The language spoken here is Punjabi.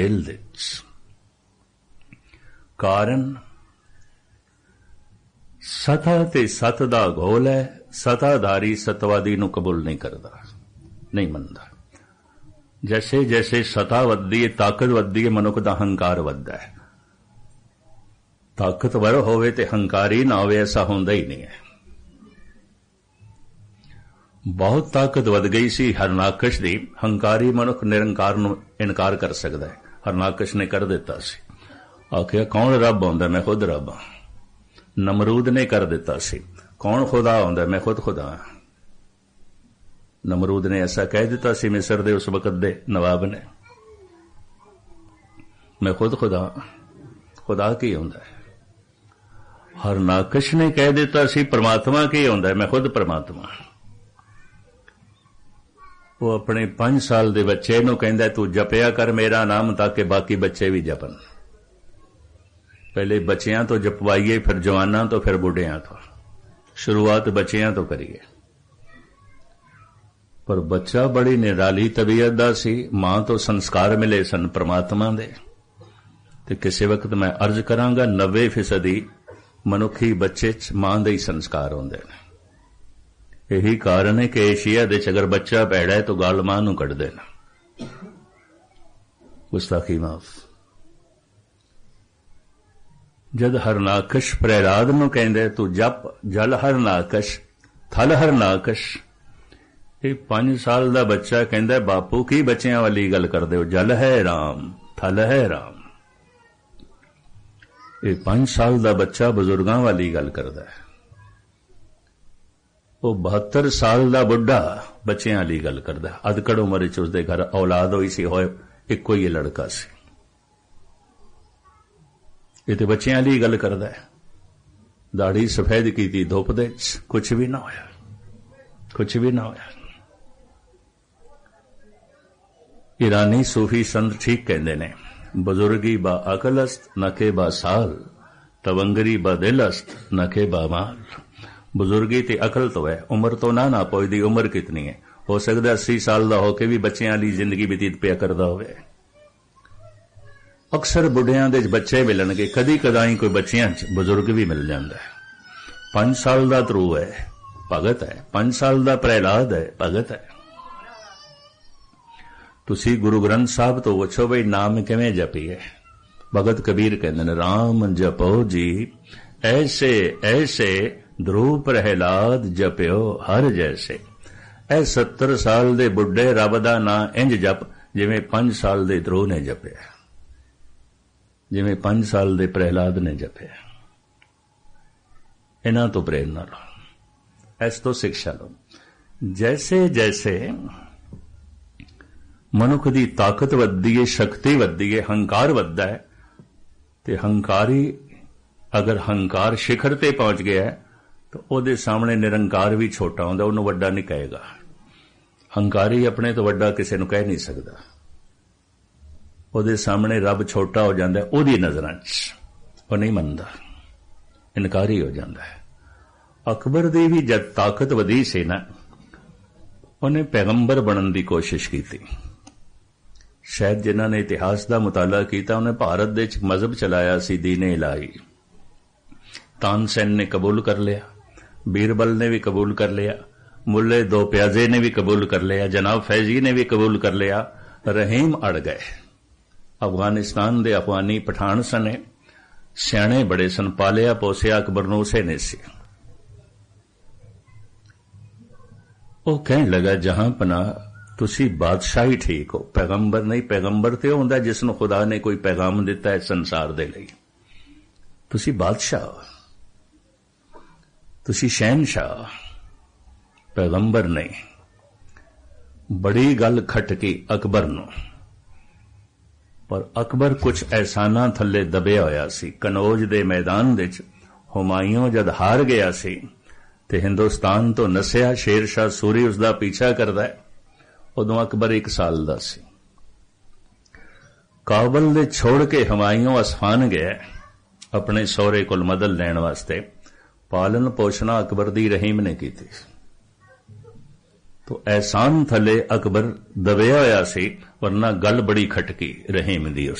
ਦਿਲ ਦੇ ਕਾਰਨ ਸਤਾ ਤੇ ਸਤ ਦਾ ਗੋਲ ਹੈ। ਸਤਾਧਾਰੀ ਸਤਵਾਦੀ ਨੂੰ ਕਬੂਲ ਨਹੀਂ ਕਰਦਾ, ਨਹੀਂ ਮੰਨਦਾ। ਜੈਸੇ ਜੈਸੇ ਸਤਾ ਵੱਧਦੀ ਹੈ, ਤਾਕਤ ਵੱਧਦੀ ਹੈ, ਮਨੁੱਖ ਦਾ ਹੰਕਾਰ ਵੱਧਦਾ ਹੈ। ਤਾਕਤਵਰ ਹੋਵੇ ਤੇ ਹੰਕਾਰੀ ਨਾ ਹੋਵੇ, ਐਸਾ ਹੁੰਦਾ ਹੀ ਨਹੀਂ ਹੈ। ਬਹੁਤ ਤਾਕਤ ਵੱਧ ਗਈ ਸੀ ਹਰਨਾਕਸ਼ ਦੀ। ਹੰਕਾਰੀ ਮਨੁੱਖ ਨਿਰੰਕਾਰ ਨੂੰ ਇਨਕਾਰ ਕਰ ਸਕਦਾ ਹੈ। ਹਰਨਾਕਸ਼ ਨੇ ਕਰ ਦਿੱਤਾ ਸੀ, ਆਖਿਆ ਕੌਣ ਰੱਬ ਆਉਂਦਾ, ਮੈਂ ਖੁਦ ਰੱਬ ਹਾਂ। ਨਮਰੂਦ ਨੇ ਕਰ ਦਿੱਤਾ ਸੀ, ਕੌਣ ਖੁਦਾ ਆਉਂਦਾ, ਮੈਂ ਖੁਦ ਖੁਦਾ ਹਾਂ। ਨਮਰੂਦ ਨੇ ਐਸਾ ਕਹਿ ਦਿੱਤਾ ਸੀ ਮਿਸਰ ਦੇ ਉਸ ਵਕਤ ਦੇ ਨਵਾਬ ਨੇ, ਮੈਂ ਖੁਦ ਖੁਦਾ। ਖੁਦਾ ਕੀ ਹੁੰਦਾ ਹੈ? ਹਰਨਾਕਸ਼ ਨੇ ਕਹਿ ਦਿੱਤਾ ਸੀ ਪਰਮਾਤਮਾ ਕੀ ਹੁੰਦਾ, ਮੈਂ ਖੁਦ ਪਰਮਾਤਮਾ। ਉਹ ਆਪਣੇ 5 ਸਾਲ ਦੇ ਬੱਚੇ ਨੂੰ ਕਹਿੰਦਾ ਤੂੰ ਜਪਿਆ ਕਰ ਮੇਰਾ ਨਾਮ ਤਾਂ ਕਿ ਬਾਕੀ ਬੱਚੇ ਵੀ ਜਪਣ। ਪਹਿਲੇ ਬੱਚਿਆਂ ਤੋਂ ਜਪਵਾਈਏ, ਫਿਰ ਜਵਾਨਾਂ ਤੋਂ, ਫਿਰ ਬੁੱਢਿਆਂ ਤੋਂ। ਸ਼ੁਰੂਆਤ ਬੱਚਿਆਂ ਤੋਂ ਕਰੀਏ। ਪਰ ਬੱਚਾ ਬੜੀ ਨਿਰਾਲੀ ਤਬੀਅਤ ਦਾ ਸੀ। ਮਾਂ ਤੋਂ ਸੰਸਕਾਰ ਮਿਲੇ ਸਨ ਪਰਮਾਤਮਾ ਦੇ। ਤੇ ਕਿਸੇ ਵਕਤ ਮੈਂ ਅਰਜ਼ ਕਰਾਂਗਾ 90% ਮਨੁੱਖੀ ਬੱਚੇ 'ਚ ਮਾਂ ਦੇ ਹੀ ਸੰਸਕਾਰ ਹੁੰਦੇ ਨੇ। ਇਹੀ ਕਾਰਨ ਹੈ ਕਿ ਏਸ਼ੀਆ ਦੇ 'ਚ ਅਗਰ ਬੱਚਾ ਭੈੜਾ ਹੈ ਤਾਂ ਗਾਲ ਮਾਂ ਨੂੰ ਕੱਢਦੇ ਨੇ। ਗੁਸਤਾਖੀ ਮਾਫ। ਜਦ ਹਰਨਾਕਸ਼ ਪ੍ਰਹਿਲਾਦ ਨੂੰ ਕਹਿੰਦੇ ਤੂੰ ਜਪ ਜਲ ਹਰਨਾਕਸ਼ ਥਲ ਹਰਨਾਕਸ਼, ਇਹ 5 ਸਾਲ ਦਾ ਬੱਚਾ ਕਹਿੰਦਾ ਬਾਪੂ ਕੀ ਬੱਚਿਆਂ ਵਾਲੀ ਗੱਲ ਕਰਦੇ ਹੋ, ਜਲ ਹੈ ਰਾਮ ਥਲ ਹੈ ਰਾਮ। ਇਹ 5 ਸਾਲ ਦਾ ਬੱਚਾ ਬਜ਼ੁਰਗਾਂ ਵਾਲੀ ਗੱਲ ਕਰਦਾ ਹੈ। ਉਹ 72 ਸਾਲ ਦਾ ਬੁੱਢਾ ਬੱਚਿਆਂ ਵਾਲੀ ਗੱਲ ਕਰਦਾ। ਅਧਕੜ ਉਮਰ 'ਚ ਉਸਦੇ ਘਰ ਔਲਾਦ ਹੋਈ ਸੀ, ਹੋਏ ਇੱਕੋ ਹੀ ਲੜਕਾ ਸੀ। ਇਹ ਤੇ ਬੱਚਿਆਂ ਵਾਲੀ ਗੱਲ ਕਰਦਾ ਹੈ। ਦਾੜੀ ਸਫੈਦ ਕੀਤੀ ਧੁੱਪ ਦੇ 'ਚ, ਕੁਛ ਵੀ ਨਾ ਹੋਇਆ, ਕੁਛ ਵੀ ਨਾ ਹੋਇਆ। ਈਰਾਨੀ ਸੂਫੀ ਸੰਤ ਠੀਕ ਕਹਿੰਦੇ ਨੇ, ਬਜ਼ੁਰਗੀ ਬਾ ਅਕਲਸਤ ਨਕੇ ਬਾ ਸਾਲ, ਤਵੰਗਰੀ ਬਾ ਦਿਲਸਤ ਨਕੇ ਬਾ ਮਾਲ। ਬਜ਼ੁਰਗੀ ਤੇ ਅਕਲ ਤੋਂ ਹੈ, ਉਮਰ ਤੋਂ ਨਾ ਪਹੁੰਚਦੀ। ਉਮਰ ਕਿਤਨੀ ਹੈ? ਹੋ ਸਕਦਾ 80 ਸਾਲ ਦਾ ਹੋ ਕੇ ਵੀ ਬੱਚਿਆਂ ਵਾਲੀ ਜ਼ਿੰਦਗੀ ਬਤੀਤ ਪਿਆ ਕਰਦਾ ਹੋਵੇ। ਅਕਸਰ ਬੁੱਢਿਆਂ ਦੇ ਬੱਚੇ ਮਿਲਣਗੇ, ਕਦੀ ਕਦਾਈ ਕੋਈ ਬੱਚਿਆਂ 'ਚ ਬਜ਼ੁਰਗ ਵੀ ਮਿਲ ਜਾਂਦਾ ਹੈ। 5 ਸਾਲ ਦਾ ਧਰੂ ਹੈ, ਭਗਤ ਹੈ। 5 ਸਾਲ ਦਾ ਪ੍ਰਹਿਲਾਦ ਹੈ, ਭਗਤ ਹੈ। ਤੁਸੀਂ ਗੁਰੂ ਗ੍ਰੰਥ ਸਾਹਿਬ ਤੋਂ ਪੁੱਛੋ ਬਈ ਨਾਮ ਕਿਵੇਂ ਜਪੀਏ। ਭਗਤ ਕਬੀਰ ਕਹਿੰਦੇ ਨੇ ਰਾਮ ਜਪੋ ਜੀ ਐਸੇ ਐਸੇ ਧਰੂ ਪ੍ਰਹਿਲਾਦ ਜਪਿਓ ਹਰ ਜੈਸੇ। ਇਹ 70 ਸਾਲ ਦੇ ਬੁੱਢੇ ਰੱਬ ਦਾ ਨਾਂ ਇੰਜ ਜਪ ਜਿਵੇਂ 5 ਸਾਲ ਦੇ ਧਰੂ ਨੇ ਜਪਿਆ, ਜਿਵੇਂ 5 ਸਾਲ ਦੇ ਪ੍ਰਹਿਲਾਦ ਨੇ ਜਪਿਆ। ਇਹਨਾਂ ਤੋਂ ਪ੍ਰੇਰਨਾ ਲਓ, ਇਸ ਤੋਂ ਸਿੱਖਿਆ ਲਓ। ਜੈਸੇ ਜੈਸੇ ਮਨੁੱਖ ਦੀ ਤਾਕਤ ਵੱਧਦੀ ਹੈ, ਸ਼ਕਤੀ ਵੱਧਦੀ ਹੈ, ਹੰਕਾਰ ਵੱਧਦਾ ਹੈ। ਤੇ ਹੰਕਾਰੀ ਅਗਰ ਹੰਕਾਰ ਸਿਖਰ ਤੇ ਪਹੁੰਚ ਗਿਆ ਹੈ ਤਾਂ ਉਹਦੇ ਸਾਹਮਣੇ ਨਿਰੰਕਾਰ ਵੀ ਛੋਟਾ ਹੁੰਦਾ, ਉਹਨੂੰ ਵੱਡਾ ਨਹੀਂ ਕਹੇਗਾ। ਹੰਕਾਰੀ ਆਪਣੇ ਤੋਂ ਵੱਡਾ ਕਿਸੇ ਨੂੰ ਕਹਿ ਨਹੀਂ ਸਕਦਾ। ਉਹਦੇ ਸਾਹਮਣੇ ਰੱਬ ਛੋਟਾ ਹੋ ਜਾਂਦਾ, ਉਹਦੀ ਨਜ਼ਰਾਂ 'ਚ ਉਹ ਨਹੀਂ ਮੰਨਦਾ, ਇਨਕਾਰੀ ਹੋ ਜਾਂਦਾ ਹੈ। ਅਕਬਰ ਦੀ ਵੀ ਜਦ ਤਾਕਤ ਵਧੀ ਸੀ ਨਾ, ਉਹਨੇ ਪੈਗੰਬਰ ਬਣਨ ਦੀ ਕੋਸ਼ਿਸ਼ ਕੀਤੀ। ਸ਼ਾਇਦ ਜਿਨ੍ਹਾਂ ਨੇ ਇਤਿਹਾਸ ਦਾ ਮੁਤਾਲਾ ਕੀਤਾ, ਉਹਨੇ ਭਾਰਤ ਦੇ ਵਿੱਚ ਮਜ਼ਹਬ ਚਲਾਇਆ ਸੀ ਦੀਨ-ਏ ਇਲਾਹੀ। ਤਾਨਸੈਨ ਨੇ ਕਬੂਲ ਕਰ ਲਿਆ, ਬੀਰਬਲ ਨੇ ਵੀ ਕਬੂਲ ਕਰ ਲਿਆ, ਮੁੱਲੇ ਦੋ ਪਿਆਜ਼ੇ ਨੇ ਵੀ ਕਬੂਲ ਕਰ ਲਿਆ, ਜਨਾਬ ਫੈਜ਼ੀ ਨੇ ਵੀ ਕਬੂਲ ਕਰ ਲਿਆ। ਰਹੀਮ ਅੜ ਗਏ। ਅਫਗਾਨਿਸਤਾਨ ਦੇ ਅਫਗਾਨੀ ਪਠਾਨ ਸਨ, ਸਿਆਣੇ ਬੜੇ ਸਨ, ਪਾਲਿਆ ਪੋਸਿਆ ਅਕਬਰ ਨੂੰ ਉਸੇ ਨੇ ਸੀ। ਉਹ ਕਹਿਣ ਲੱਗਾ ਜਹਾਂ ਪਨਾਹ ਤੁਸੀਂ ਬਾਦਸ਼ਾਹੀ ਠੀਕ ਹੋ, ਪੈਗੰਬਰ ਨਹੀਂ। ਪੈਗੰਬਰ ਤੇ ਉਹ ਹੁੰਦਾ ਜਿਸ ਨੂੰ ਖੁਦਾ ਨੇ ਕੋਈ ਪੈਗਾਮ ਦਿੱਤਾ ਹੈ ਸੰਸਾਰ ਦੇ ਲਈ। ਤੁਸੀਂ ਬਾਦਸ਼ਾਹ ਹੋ, ਤੁਸੀਂ ਸ਼ਹਿਨਸ਼ਾਹ, ਪੈਗੰਬਰ ਨਹੀਂ। ਬੜੀ ਗੱਲ ਖਟਕੀ ਅਕਬਰ ਨੂੰ, ਪਰ ਅਕਬਰ ਕੁਝ ਅਹਿਸਾਨਾਂ ਥੱਲੇ ਦਬਿਆ ਹੋਇਆ ਸੀ। ਕਨੌਜ ਦੇ ਮੈਦਾਨ ਵਿੱਚ ਹੁਮਾਯੂੰ ਜਦ ਹਾਰ ਗਿਆ ਸੀ ਤੇ ਹਿੰਦੁਸਤਾਨ ਤੋਂ ਨਸਿਆ, ਸ਼ੇਰ ਸ਼ਾਹ ਸੂਰੀ ਉਸਦਾ ਪਿੱਛਾ ਕਰਦਾ ਹੈ। ਉਦੋਂ ਅਕਬਰ 1 ਸਾਲ ਦਾ ਸੀ। ਕਾਬਲ ਦੇ ਛੋੜ ਕੇ ਹੁਮਾਯੂੰ ਅਸਫਾਨ ਗਿਆ ਆਪਣੇ ਸਹੁਰੇ ਕੋਲ ਮਦਦ ਲੈਣ ਵਾਸਤੇ। ਪਾਲਣ ਪੋਸ਼ਣਾ ਅਕਬਰ ਦੀ ਰਹੀਮ ਨੇ ਕੀਤੀ। ਤੋ ਐਹਸਾਨ ਥੱਲੇ ਅਕਬਰ ਦਬਿਆ ਹੋਇਆ ਸੀ, ਵਰਨਾ ਗੱਲ ਬੜੀ ਖਟਕੀ ਰਹੀਮ ਦੀ।